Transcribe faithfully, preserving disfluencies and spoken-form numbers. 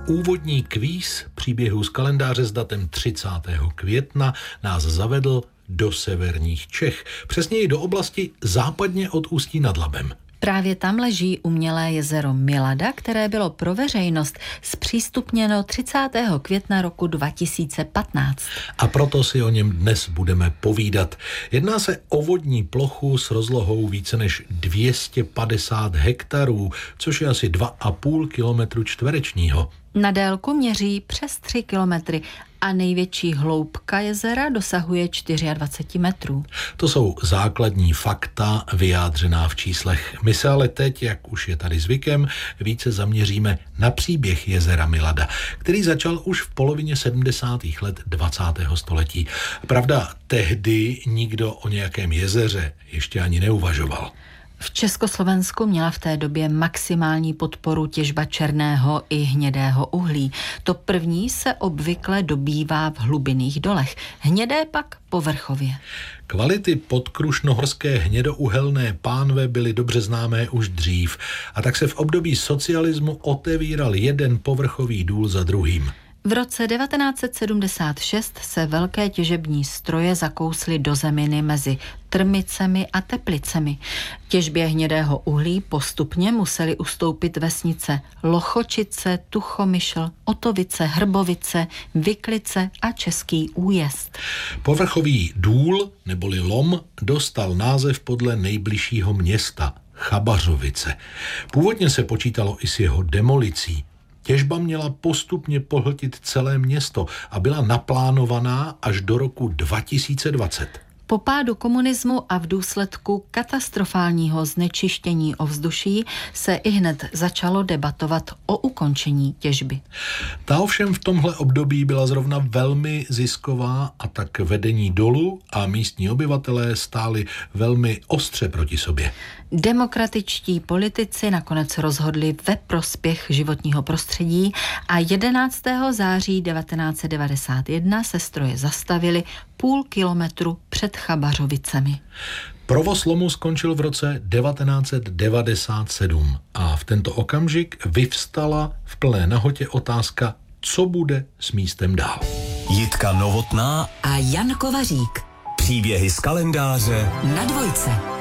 Úvodní kvíz příběhu z kalendáře s datem třicátého května nás zavedl do severních Čech, přesněji do oblasti západně od Ústí nad Labem. Právě tam leží umělé jezero Milada, které bylo pro veřejnost zpřístupněno třicátého května roku dva tisíce patnáct. A proto si o něm dnes budeme povídat. Jedná se o vodní plochu s rozlohou více než dvě stě padesát hektarů, což je asi dva a půl kilometru čtverečního. Na délku měří přes tři kilometry a největší hloubka jezera dosahuje dvacet čtyři metrů. To jsou základní fakta vyjádřená v číslech. My se ale teď, jak už je tady zvykem, více zaměříme na příběh jezera Milada, který začal už v polovině sedmdesátých let dvacátého století. Pravda, tehdy nikdo o nějakém jezeře ještě ani neuvažoval. V Československu měla v té době maximální podporu těžba černého i hnědého uhlí. To první se obvykle dobývá v hlubinných dolech, hnědé pak povrchově. Kvality podkrušnohorské hnědouhelné pánve byly dobře známé už dřív a tak se v období socialismu otevíral jeden povrchový důl za druhým. V roce devatenáct set sedmdesát šest se velké těžební stroje zakously do zeminy mezi Trmicemi a Teplicemi. Těžbě hnědého uhlí postupně museli ustoupit vesnice Lochočice, Tuchomyšl, Otovice, Hrbovice, Vyklice a Český Újezd. Povrchový důl neboli lom dostal název podle nejbližšího města Chabařovice. Původně se počítalo i s jeho demolicí. Těžba měla postupně pohltit celé město a byla naplánovaná až do roku dva tisíce dvacet. Po pádu komunismu a v důsledku katastrofálního znečištění ovzduší se ihned začalo debatovat o ukončení těžby. Ta ovšem v tomhle období byla zrovna velmi zisková a tak vedení dolu a místní obyvatelé stáli velmi ostře proti sobě. Demokratičtí politici nakonec rozhodli ve prospěch životního prostředí a jedenáctého září devatenáct set devadesát jedna se stroje zastavily půl kilometru před Chabařovicemi. Provoz lomu skončil v roce devatenáct set devadesát sedm a v tento okamžik vyvstala v plné nahotě otázka, co bude s místem dál. Jitka Novotná a Jan Kovařík. Příběhy z kalendáře na Dvojce.